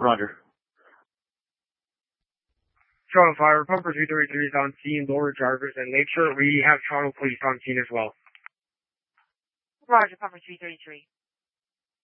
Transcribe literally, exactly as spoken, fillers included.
Roger. Toronto Fire, Pumper two thirty-three is on scene, lower drivers, and make sure we have Toronto Police on scene as well. Roger, Pumper three thirty-three.